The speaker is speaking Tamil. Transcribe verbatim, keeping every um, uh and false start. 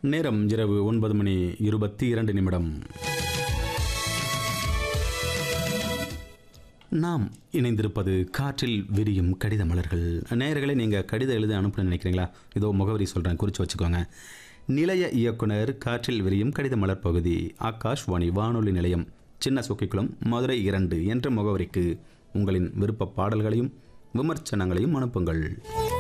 நேரம் இரவு ஒன்பது மணி இருபத்தி இரண்டு நிமிடம். நாம் இணைந்திருப்பது காற்றில் விரியும் கடித மலர்கள். நேயர்களே, நீங்கள் கடிதம் எழுத அனுப்பணும்னு நினைக்கிறீங்களா? இதோ முகவரி சொல்கிறேன், குறித்து வச்சுக்கோங்க. நிலைய இயக்குனர், காற்றில் விரியும் கடித மலர் பகுதி, ஆகாஷ்வாணி வானொலி நிலையம், சின்ன சொக்கிக்குளம், மதுரை இரண்டு என்ற முகவரிக்கு உங்களின் விருப்ப பாடல்களையும் விமர்சனங்களையும் அனுப்புங்கள்.